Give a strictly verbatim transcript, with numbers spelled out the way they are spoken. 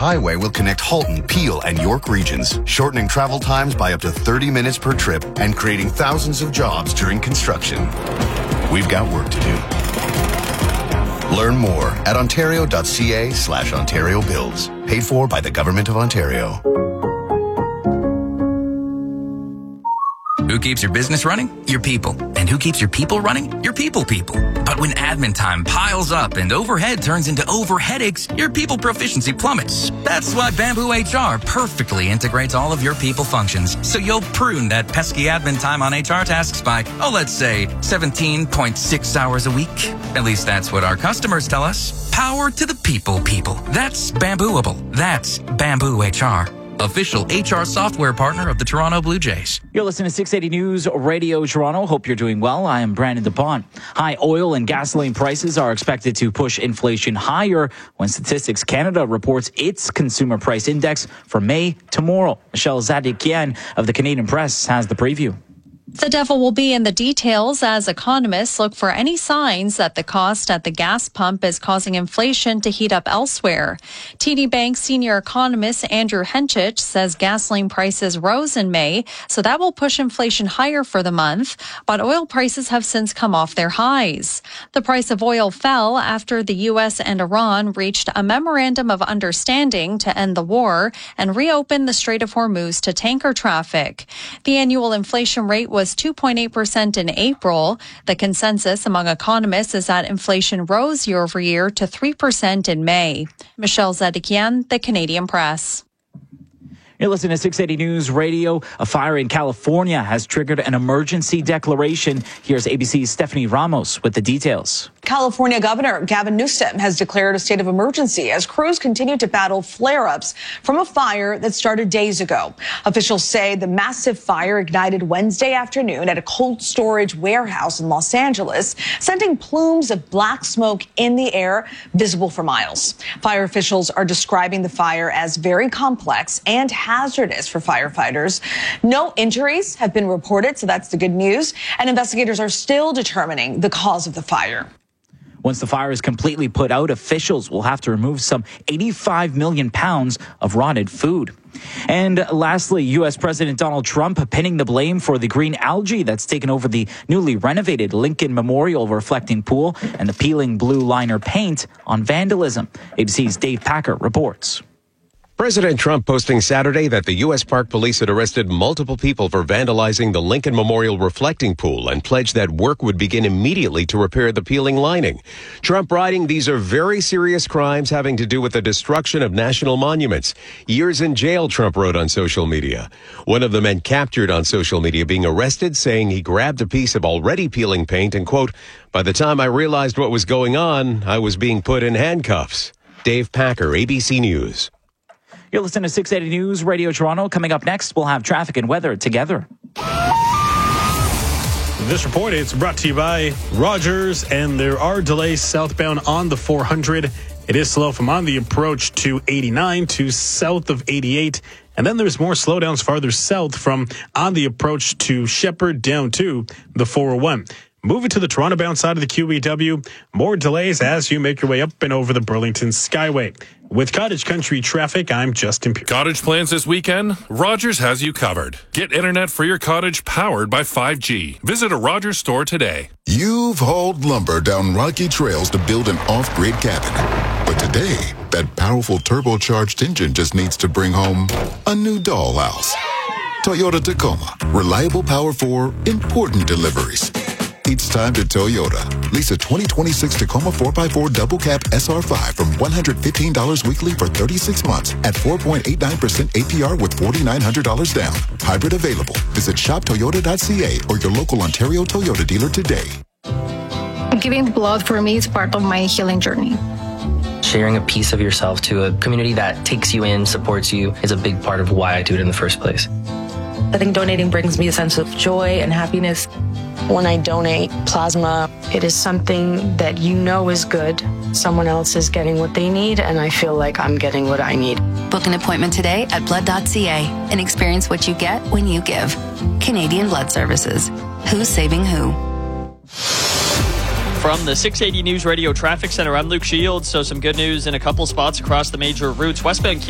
highway will connect Halton, Peel, and York regions, shortening travel times by up to thirty minutes per trip and creating thousands of jobs during construction. We've got work to do. Learn more at ontario.ca slash Ontario Builds. Paid for by the Government of Ontario. Who keeps your business running? Your people. And who keeps your people running? Your people people. But when admin time piles up and overhead turns into over headaches, your people proficiency plummets. That's why Bamboo H R perfectly integrates all of your people functions, so you'll prune that pesky admin time on H R tasks by, oh, let's say seventeen point six hours a week. At least that's what our customers tell us. Power to the people people. That's Bambooable. That's Bamboo H R. Official H R software partner of the Toronto Blue Jays. You're listening to six eighty News Radio Toronto. Hope you're doing well. I am Brandon DePont. High oil and gasoline prices are expected to push inflation higher when Statistics Canada reports its consumer price index for May tomorrow. Michelle Zadikian of the Canadian Press has the preview. The devil will be in the details as economists look for any signs that the cost at the gas pump is causing inflation to heat up elsewhere. T D Bank senior economist Andrew Henchich says gasoline prices rose in May, so that will push inflation higher for the month, but oil prices have since come off their highs. The price of oil fell after the U S and Iran reached a memorandum of understanding to end the war and reopen the Strait of Hormuz to tanker traffic. The annual inflation rate was was two point eight percent in April. The consensus among economists is that inflation rose year over year to three percent in May. Michelle Zadikian, the Canadian Press. You're listening to six eighty News Radio. A fire in California has triggered an emergency declaration. Here's A B C's Stephanie Ramos with the details. California Governor Gavin Newsom has declared a state of emergency as crews continue to battle flare-ups from a fire that started days ago. Officials say the massive fire ignited Wednesday afternoon at a cold storage warehouse in Los Angeles, sending plumes of black smoke in the air, visible for miles. Fire officials are describing the fire as very complex and hazardous for firefighters. No injuries have been reported, so that's the good news, and investigators are still determining the cause of the fire. Once the fire is completely put out, officials will have to remove some eighty-five million pounds of rotted food. And lastly, U S President Donald Trump pinning the blame for the green algae that's taken over the newly renovated Lincoln Memorial reflecting pool and the peeling blue liner paint on vandalism. A B C's Dave Packer reports. President Trump posting Saturday that the U S Park Police had arrested multiple people for vandalizing the Lincoln Memorial reflecting pool and pledged that work would begin immediately to repair the peeling lining. Trump writing, these are very serious crimes having to do with the destruction of national monuments. Years in jail, Trump wrote on social media. One of the men captured on social media being arrested, saying he grabbed a piece of already peeling paint and, quote, by the time I realized what was going on, I was being put in handcuffs. Dave Packer, A B C News. You're listening to six eighty News Radio Toronto. Coming up next, we'll have traffic and weather together. This report is brought to you by Rogers, and there are delays southbound on the four hundred. It is slow from on the approach to eighty-nine to south of eighty-eight. And then there's more slowdowns farther south from on the approach to Shepherd down to the four oh one. Moving to the Toronto-bound side of the Q E W, more delays as you make your way up and over the Burlington Skyway. With Cottage Country traffic, I'm Justin Pierce. Cottage plans this weekend? Rogers has you covered. Get internet for your cottage powered by five G. Visit a Rogers store today. You've hauled lumber down rocky trails to build an off-grid cabin. But today, that powerful turbocharged engine just needs to bring home a new dollhouse. Toyota Tacoma. Reliable power for important deliveries. It's time to Toyota. Lease a twenty twenty-six Tacoma four by four double cab S R five from one hundred fifteen dollars weekly for thirty-six months at four point eight nine percent A P R with four thousand nine hundred dollars down. Hybrid available. Visit shop toyota dot c a or your local Ontario Toyota dealer today. Giving blood for me is part of my healing journey. Sharing a piece of yourself to a community that takes you in, supports you, is a big part of why I do it in the first place. I think donating brings me a sense of joy and happiness. When I donate plasma, it is something that you know is good. Someone else is getting what they need, and I feel like I'm getting what I need. Book an appointment today at blood dot c a and experience what you get when you give. Canadian Blood Services. Who's saving who? From the six eighty News Radio Traffic Center, I'm Luke Shields. So some good news in a couple spots across the major routes. Westbound